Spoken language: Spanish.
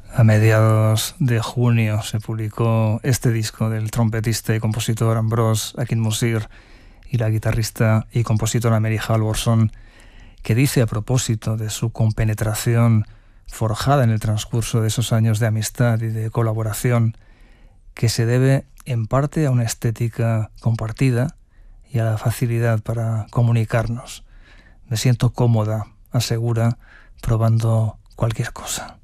A mediados de junio se publicó este disco del trompetista y compositor Ambroz Akin-Mosir y la guitarrista y compositora Mary Halvorson, que dice a propósito de su compenetración forjada en el transcurso de esos años de amistad y de colaboración, que se debe en parte a una estética compartida y a la facilidad para comunicarnos. Me siento cómoda, asegura, probando cualquier cosa.